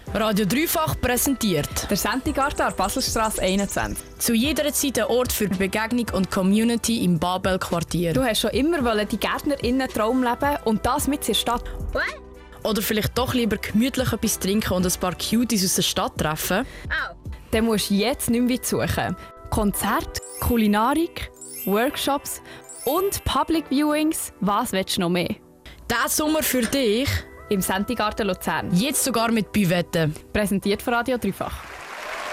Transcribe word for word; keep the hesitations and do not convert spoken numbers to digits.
Radio Dreifach präsentiert der Sentigarten an der Baselstrasse einundzwanzig. zu jeder Zeit ein Ort für Begegnung und Community im Babel-Quartier. Du hast schon immer wollen die GärtnerInnen-Traum leben und das mit in der Stadt. Oder vielleicht doch lieber gemütlich etwas trinken und ein paar Cuties aus der Stadt treffen? Dann musst du jetzt nicht mehr weit suchen. Konzerte, Kulinarik, Workshops und Public Viewings. Was willst du noch mehr? Diesen Sommer für dich, Im Sentigarten Luzern. jetzt sogar mit Büvetten. Präsentiert von Radio Dreifach.